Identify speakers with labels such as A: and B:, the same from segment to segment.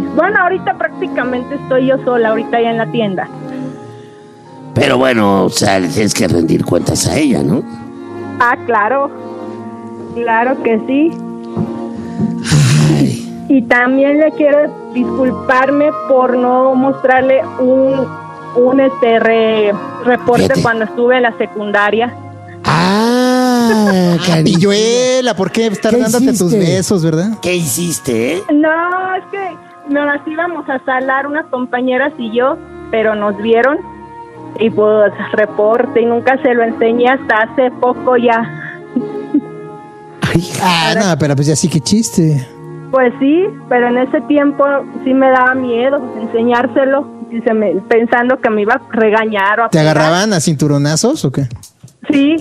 A: Bueno, ahorita prácticamente estoy yo sola, ahorita ya en la tienda.
B: Pero bueno, o sea, le tienes que rendir cuentas a ella, ¿no?
A: Ah, claro. Claro que sí.
B: Ay.
A: Y también le quiero disculparme por no mostrarle un reporte
B: Fíjate.
A: cuando estuve en la secundaria.
B: Ah, cariño.
C: Pilluela, ¿por qué estar
B: ¿Qué
C: dándote tus
B: hiciste?
C: besos, verdad?
B: ¿Qué hiciste,
A: No, es que nos íbamos a salar unas compañeras y yo, pero nos vieron y pues reporte y nunca se lo enseñé hasta hace poco ya.
C: No, pero pues ya sí que chiste.
A: Pues sí, pero en ese tiempo sí me daba miedo enseñárselo, pensando que me iba a regañar o a
C: ¿Te
A: pegar.
C: agarraban a cinturonazos o qué?
A: Sí.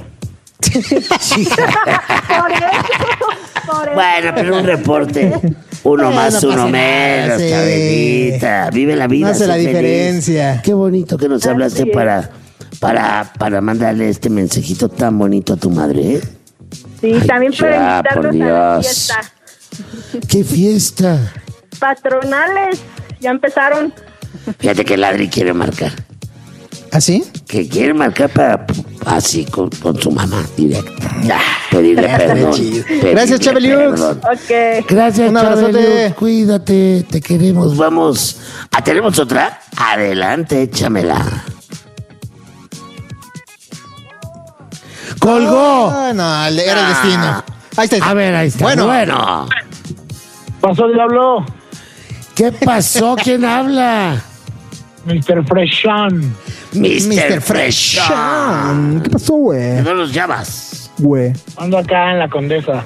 A: Por eso.
B: Bueno, pero un reporte. Uno
C: Bueno,
B: más,
C: no
B: uno
C: pasa
B: menos,
C: nada, sí.
B: Chabelita. Vive la vida.
C: No hace la
B: sé feliz.
C: diferencia.
B: Qué bonito que nos hablaste
A: Así es.
B: para mandarle este mensajito tan bonito a tu madre, ¿eh?
A: Sí,
B: Ay,
A: también para
B: ya, por
A: invitarlos a la
B: Dios.
A: fiesta.
B: ¡Qué fiesta!
A: Patronales, ya empezaron.
B: Fíjate que Ladri quiere marcar.
C: ¿Así?
B: Que quiere marcar para así con su mamá directa. Pedirle perdón.
C: chido.
B: pedirle
C: Gracias, Chabeliux.
B: perdón.
A: Ok.
B: Gracias,
C: Un abrazote.
B: Chabeliux. Cuídate, te queremos. Vamos. ¿Tenemos otra? Adelante, échamela. ¡Colgó!
C: Ah, no, era el destino. Ahí está.
B: A ver, ahí está. Bueno.
D: Pasó, diablo.
B: ¿Qué pasó? ¿Quién habla?
D: Mr. Freshon.
B: Mr. Fresh.
C: ¿Qué pasó, güey?
B: ¿No los llamas?
C: Güey.
D: Ando acá en la Condesa.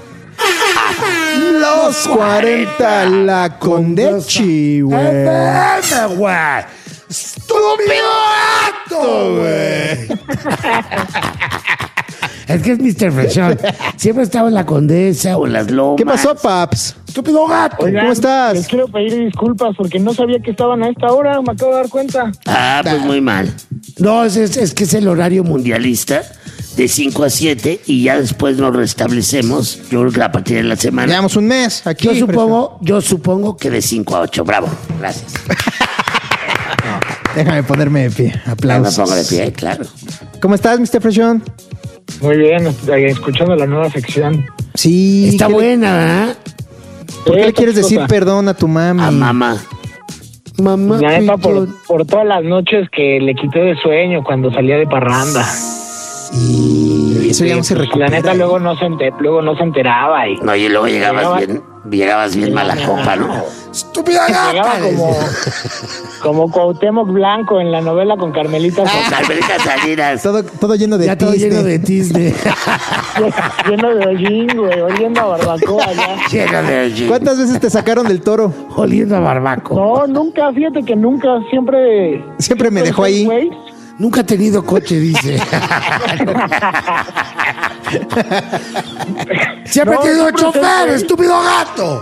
C: Los 40, la Condechi, güey.
B: ¡Espérame, güey! ¡Estúpido gato, güey! Es que es Mr. Freshon. Siempre estaba en la Condesa o en las Lomas.
C: ¿Qué pasó, paps?
B: ¡Estúpido gato!
D: Oigan,
C: ¿Cómo estás?
D: Les quiero pedir disculpas porque no sabía que estaban a esta hora. Me acabo de dar cuenta.
B: Ah, pues muy mal. No, es que es el horario mundialista de 5 a 7 y ya después nos restablecemos. Yo creo que a partir de la semana.
C: Llevamos un mes aquí.
B: Yo supongo que de 5 a 8. Bravo. Gracias.
C: Déjame ponerme de pie.
B: Me
C: Aplausos.
B: pongo de pie, claro.
C: ¿Cómo estás, Mr. Freshon?
D: Muy bien, escuchando la nueva sección.
C: Sí.
B: Está
C: ¿qué le-
B: buena, ¿verdad?
C: ¿Por qué le
D: Esta
C: quieres decir
D: cosa.
C: perdón a tu mami?
B: A mamá. Mamá.
D: La neta,
B: perdón.
D: por todas las noches que le quité de sueño cuando salía de parranda.
C: Y eso ya no se
D: Pues,
C: recupera.
D: la neta, luego no se enteraba. Y
B: No, y luego llegabas bien mala copa, ¿no? ¡Estúpida
D: llegaba
B: gata!
D: como Cuauhtémoc Blanco en la novela con Carmelita Sofía,
B: Carmelita Salinas.
C: Todo lleno de
B: Ya todo
C: tiste.
B: lleno de tisne.
D: lleno de hollín, güey, oliendo a barbacoa ya.
B: Lleno de hollín.
C: ¿Cuántas veces te sacaron del toro?
B: Oliendo a barbaco.
D: No, nunca, fíjate que nunca, siempre...
C: Siempre me dejó ahí.
D: Güey,
B: Nunca he tenido coche, dice. Siempre he
D: No,
B: tenido
D: siempre
B: chofer,
D: tengo-
B: estúpido gato.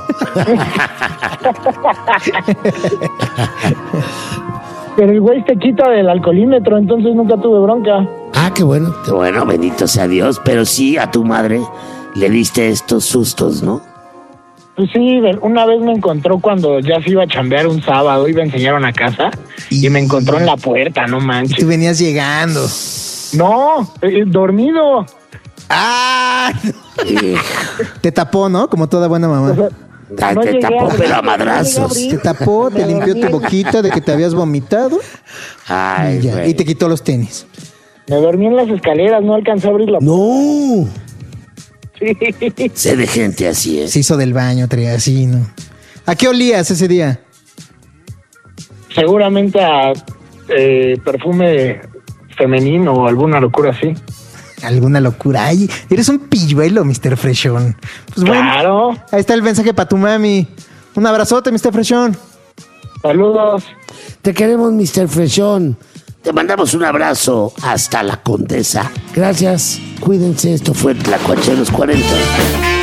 D: pero el güey te quita del alcoholímetro, entonces nunca tuve bronca.
B: Ah, qué bueno, bendito sea Dios. Pero sí, a tu madre le diste estos sustos, ¿no?
D: Pues sí, una vez me encontró cuando ya se iba a chambear un sábado, iba a enseñar una casa y me encontró en la puerta, no
C: Tú
D: manches.
C: venías llegando.
D: No, dormido.
C: ¡Ah!
B: Hijo,
C: Te tapó, ¿no? Como toda buena mamá.
D: O sea, no
B: te
D: llegué
B: tapó,
D: abrir,
B: pero a
D: no llegué
B: madrazos.
D: abrir.
C: Te tapó, te
D: Me
C: limpió tu
D: dormí.
C: boquita de que te habías vomitado
B: Ay,
C: y, ya,
B: güey.
C: y te quitó los tenis.
D: Me dormí en las escaleras, no alcancé a abrir la puerta.
B: No.
D: Sí.
B: Sé de gente así, ¿eh?
C: Se hizo del baño, traía así, ¿no? ¿A qué olías ese día?
D: Seguramente a perfume femenino o alguna locura así.
C: Alguna locura. Ay, eres un pilluelo, Mr. Freshon. Pues bueno,
D: Claro.
C: ahí está el mensaje para tu mami. Un abrazote, Mr. Freshon.
D: Saludos.
B: Te queremos, Mr. Freshon. Te mandamos un abrazo hasta la Condesa. Gracias. Cuídense. Esto fue Tlacuache los 40.